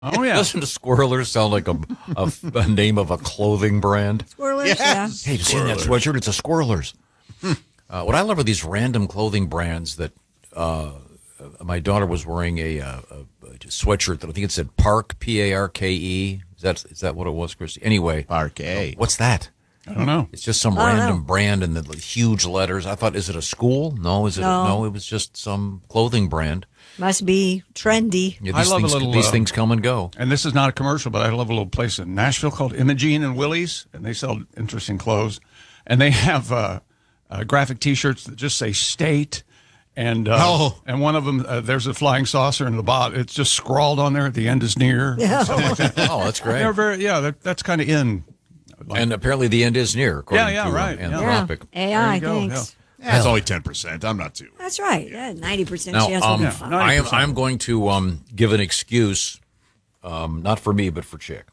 Oh, yeah. Doesn't Squirrelers sound like a name of a clothing brand? Squirrelers, Yes. Hey, you seen that sweatshirt? It's a Squirrelers. What I love are these random clothing brands that my daughter was wearing a sweatshirt that I think it said Park, Parke. Is that what it was, Christy? Anyway. Parquet. What's that? I don't know. It's just some random brand in the huge letters. I thought, is it a school? No, no, it was just some clothing brand. Must be trendy. Yeah, I love these things come and go. And this is not a commercial, but I love a little place in Nashville called Imogene and Willie's, and they sell interesting clothes. And they have graphic T-shirts that just say "State," and and one of them there's a flying saucer in the bottom. It's just scrawled on there. The end is near. Yeah. Oh, that's great. They're that's kind of in. And apparently the end is near, according to right. Anthropic. AI, There you go, thanks. That's only 10%. I'm not too. That's right. Yeah, 90% Now, chance we'll be fine. I'm going to give an excuse, not for me, but for Chick.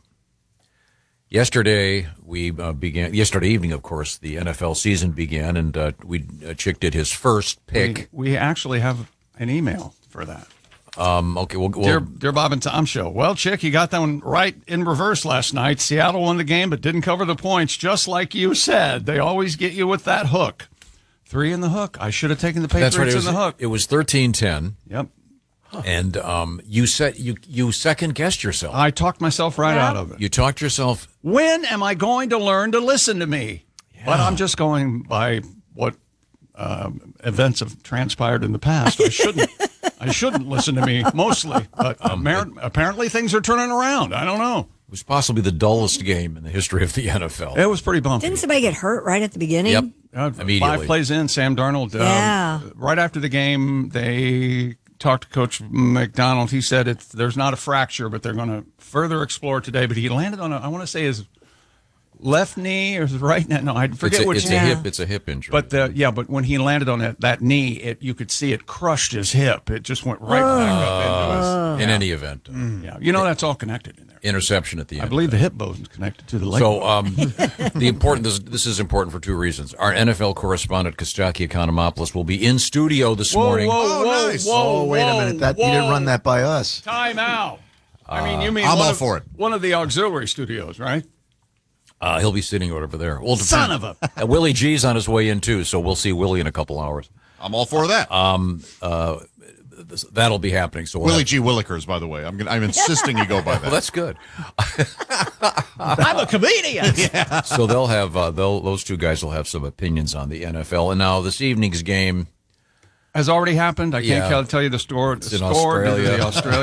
Yesterday evening, of course, the NFL season began, and Chick did his first pick. We actually have an email for that. Okay, well, Dear Bob and Tom Show. Well, Chick, you got that one right in reverse last night. Seattle won the game, but didn't cover the points, just like you said. They always get you with that hook. 3 in the hook. I should have taken the Patriots that's right. in the hook. It was 13-10. Yep. And you said you second guessed yourself. I talked myself right out of it. You talked yourself. When am I going to learn to listen to me? Yeah. But I'm just going by what events have transpired in the past. I shouldn't listen to me mostly, but apparently things are turning around. I don't know. It was possibly the dullest game in the history of the NFL. It was pretty bumpy. Didn't somebody get hurt right at the beginning? Yep. Immediately. 5 plays in, Sam Darnold. Right after the game, they talked to Coach McDonald. He said there's not a fracture, but they're going to further explore today. But he landed on I want to say his left knee or his right knee. No, I forget which. It's a hip injury. But but when he landed on that knee, you could see it crushed his hip. It just went right back up into his. In any event, Yeah, that's all connected in there. Interception at the end. I believe the hip bone is connected to the leg. So this is important for 2 reasons. Our NFL correspondent Kostaki Economopoulos will be in studio this morning. Nice. Wait a minute. You didn't run that by us. Time out. You mean I'm all for it. One of the auxiliary studios, right? He'll be sitting over there. Well, Son of a. Willie G's on his way in too, so we'll see Willie in a couple hours. I'm all for that. That'll be happening. So Willie G. Willikers, by the way. I'm insisting you go by that. Well, that's good. I'm a comedian. So they'll have those 2 guys will have some opinions on the NFL. And now this evening's game has already happened. I can't tell you the score. It's in Australia.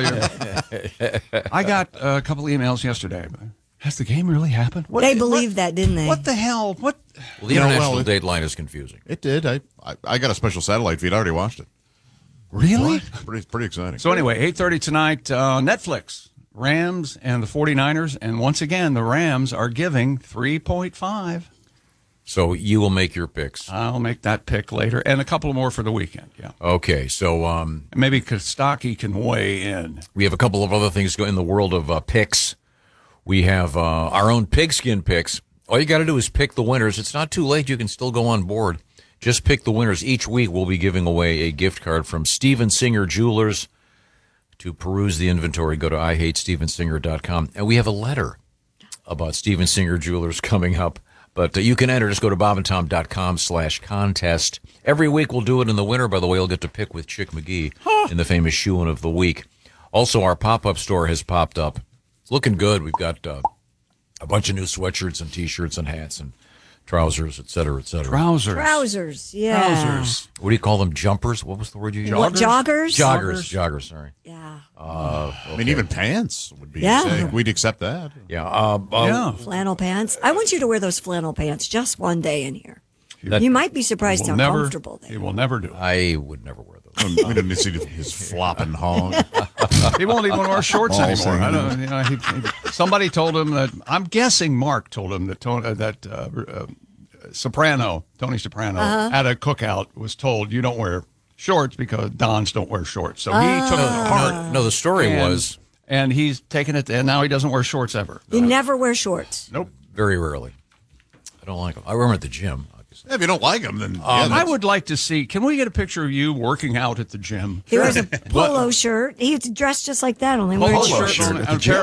I got a couple emails yesterday. Has the game really happened? They believed that, didn't they? What the hell? What? Well, the international dateline is confusing. It did. I got a special satellite feed. I already watched it. Really? Pretty exciting. So anyway, 8:30 tonight, Netflix, Rams and the 49ers. And once again, the Rams are giving 3.5. So you will make your picks. I'll make that pick later. And a couple more for the weekend, yeah. Okay, so maybe Kostaki can weigh in. We have a couple of other things in the world of picks. We have our own pigskin picks. All you got to do is pick the winners. It's not too late. You can still go on board. Just pick the winners. Each week we'll be giving away a gift card from Steven Singer Jewelers. To peruse the inventory, go to IHateStevenSinger.com. And we have a letter about Steven Singer Jewelers coming up. But you can enter. Just go to bobandtom.com/contest. Every week we'll do it, and the winner, by the way, will get to pick with Chick McGee in the famous Shoein' of the Week. Also, our pop-up store has popped up. It's looking good. We've got a bunch of new sweatshirts and T-shirts and hats and trousers, et cetera, et cetera. Trousers, yeah. Trousers. What do you call them? Jumpers? What was the word you used? Joggers? Joggers, sorry. Yeah. I mean, even pants would be. Yeah. We'd accept that. Yeah. Flannel pants. I want you to wear those flannel pants just one day in here. That- You might be surprised how comfortable they He are. will never do it. I would never wear those. We didn't see his flopping hog. He won't even wear shorts Ball anymore. I thing. don't. Somebody told him that. I'm guessing Mark told him that Tony Soprano, at a cookout was told you don't wear shorts because Dons don't wear shorts. So he took it to heart. No, the story was and he's taken it, and now he doesn't wear shorts ever. You never wear shorts. Nope. very rarely. I don't like them. I wear them at the gym. If you don't like them, then I would like to see. Can we get a picture of you working out at the gym? He wears a polo shirt. He's dressed just like that, only wearing Polo shorts. shirt. A pair